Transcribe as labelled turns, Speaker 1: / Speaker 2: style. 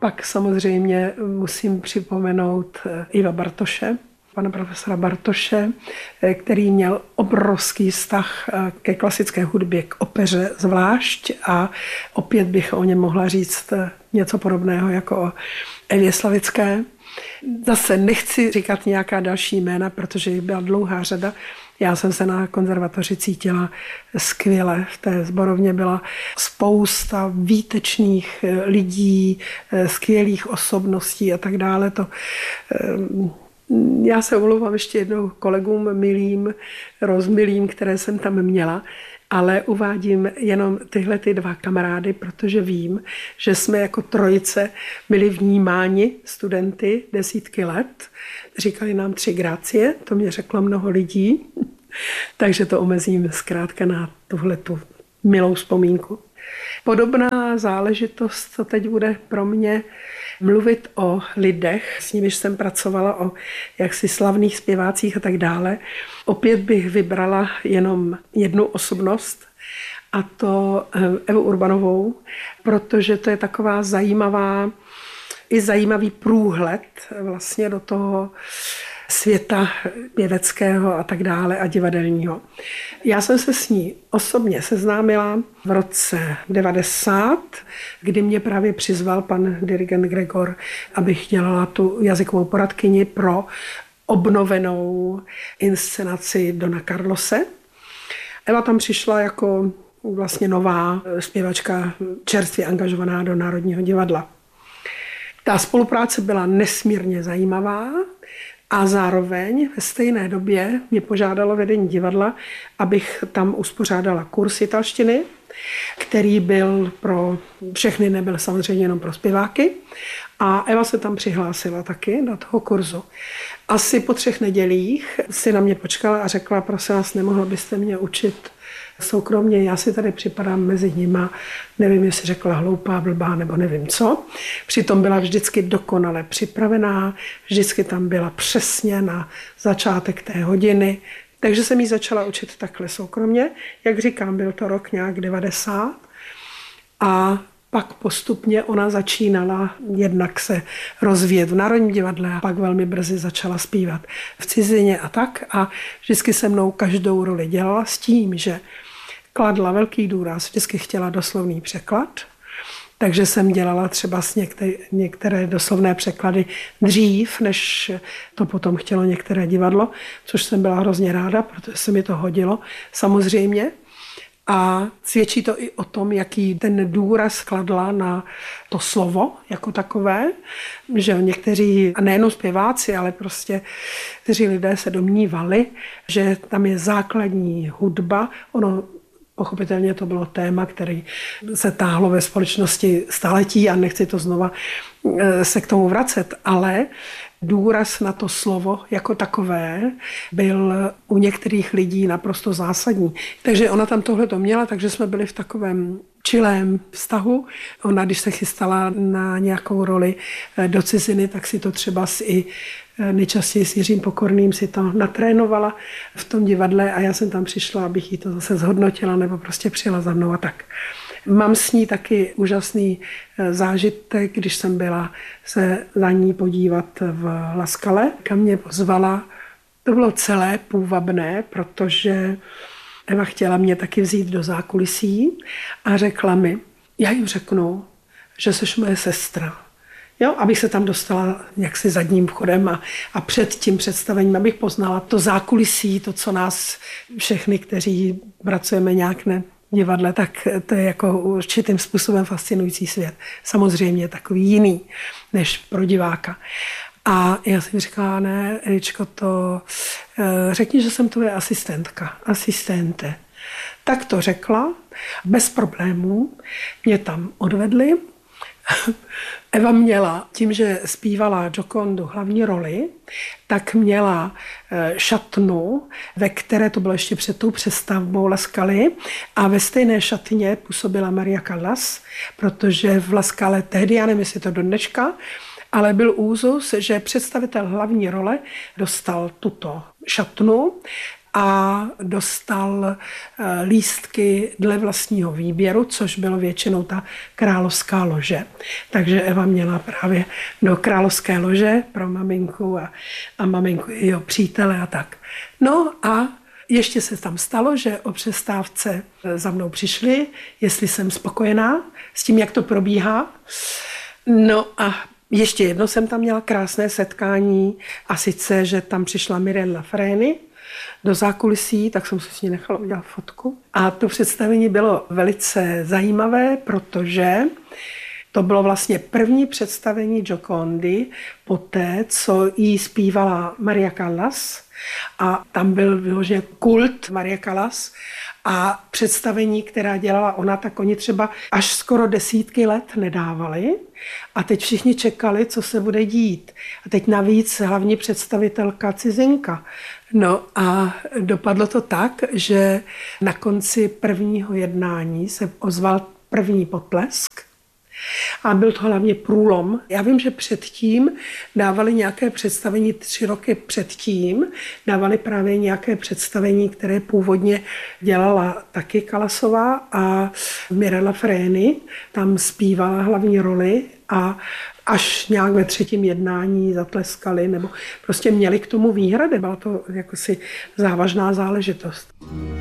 Speaker 1: Pak samozřejmě musím připomenout Iva Bartoše, pana profesora Bartoše, který měl obrovský vztah ke klasické hudbě, k opeře zvlášť a opět bych o něm mohla říct něco podobného jako o Evě Slavické. Zase nechci říkat nějaká další jména, protože jich byla dlouhá řada. Já jsem se na konzervatoři cítila skvěle. V té sborovně byla spousta výtečných lidí, skvělých osobností a tak dále. Já se omlouvám ještě jednou kolegům milým, rozmilým, které jsem tam měla, ale uvádím jenom tyhle ty dva kamarády, protože vím, že jsme jako trojice byli vnímáni studenty desítky let. Říkali nám 3 grácie, to mě řeklo mnoho lidí, takže to omezím zkrátka na tuhletu milou vzpomínku. Podobná záležitost, co teď bude pro mě mluvit o lidech, s nimiž jsem pracovala, o jaksi slavných zpěvácích a tak dále. Opět bych vybrala jenom jednu osobnost, a to Evu Urbanovou, protože to je taková zajímavý průhled vlastně do toho světa pěveckého a tak dále a divadelního. Já jsem se s ní osobně seznámila v roce 90, kdy mě právě přizval pan dirigent Gregor, abych dělala tu jazykovou poradkyni pro obnovenou inscenaci Dona Carlose. Eva tam přišla jako vlastně nová zpěvačka, čerstvě angažovaná do Národního divadla. Ta spolupráce byla nesmírně zajímavá a zároveň ve stejné době mě požádalo vedení divadla, abych tam uspořádala kurz italštiny, který byl pro všechny, nebyl samozřejmě jenom pro zpěváky. A Eva se tam přihlásila taky do toho kurzu. Asi po 3 nedělích si na mě počkala a řekla, prosím vás, nemohla byste mě učit soukromně, já si tady připadám mezi nima, nevím, jestli řekla hloupá, blbá nebo nevím co. Přitom byla vždycky dokonale připravená, vždycky tam byla přesně na začátek té hodiny, takže jsem jí začala učit takhle soukromně. Jak říkám, byl to rok nějak 90 a pak postupně ona začínala jednak se rozvíjet v Národním divadle a pak velmi brzy začala zpívat v cizině a tak. A vždycky se mnou každou roli dělala s tím, že kladla velký důraz, vždycky chtěla doslovný překlad. Takže jsem dělala třeba některé doslovné překlady dřív, než to potom chtělo některé divadlo, což jsem byla hrozně ráda, protože se mi to hodilo samozřejmě. A svědčí to i o tom, jaký ten důraz kladla na to slovo jako takové, že někteří, a nejenom zpěváci, ale prostě kteří lidé se domnívali, že tam je základní hudba. Ono pochopitelně to bylo téma, který se táhlo ve společnosti staletí a nechci to znova se k tomu vracet, ale důraz na to slovo jako takové byl u některých lidí naprosto zásadní. Takže ona tam tohle to měla, takže jsme byli v takovém čilém vztahu. Ona, když se chystala na nějakou roli do ciziny, tak si to třeba i nejčastěji s Jiřím Pokorným si to natrénovala v tom divadle a já jsem tam přišla, abych jí to zase zhodnotila nebo prostě přijela za mnou a tak. Mám s ní taky úžasný zážitek, když jsem byla se na ní podívat v La Scale, kam mě pozvala. To bylo celé půvabné, protože Eva chtěla mě taky vzít do zákulisí a řekla mi, já jim řeknu, že jsi moje sestra. Jo, abych se tam dostala jaksi zadním vchodem a před tím představením, abych poznala to zákulisí, to, co nás všechny, kteří pracujeme nějak divadle, tak to je jako určitým způsobem fascinující svět. Samozřejmě takový jiný než pro diváka. A já jsem říkala, ne, Eličko, to řekni, že jsem tvoje asistente. Tak to řekla, bez problémů, mě tam odvedli. Eva měla, tím, že zpívala Giocondu hlavní roli, tak měla šatnu, ve které to bylo ještě před tou přestavbou La Scally a ve stejné šatně působila Maria Callas, protože v La Scale tehdy, já nevím, jestli to do dneška, ale byl úzus, že představitel hlavní role dostal tuto šatnu a dostal lístky dle vlastního výběru, což bylo většinou ta královská lože. Takže Eva měla právě do královské lože pro maminku a maminku jeho přítele a tak. No a ještě se tam stalo, že o přestávce za mnou přišli, jestli jsem spokojená s tím, jak to probíhá. No a ještě jedno jsem tam měla krásné setkání a sice, že tam přišla Mirella Freni do zákulisí, tak jsem si s ní nechala udělat fotku. A to představení bylo velice zajímavé, protože to bylo vlastně první představení Giocondy poté, co jí zpívala Maria Callas. A tam byl vyloženě kult Maria Callas a představení, která dělala ona, tak oni třeba až skoro 10 let nedávali a teď všichni čekali, co se bude dít. A teď navíc hlavní představitelka cizinka. No a dopadlo to tak, že na konci prvního jednání se ozval první potlesk. A byl to hlavně průlom. Já vím, že předtím dávali nějaké představení 3 roky předtím, dávali právě nějaké představení, které původně dělala taky Callasová a Mirella Freni tam zpívala hlavní roli a až nějak ve 3. jednání zatleskali nebo prostě měli k tomu výhrady. Byla to jakosi závažná záležitost.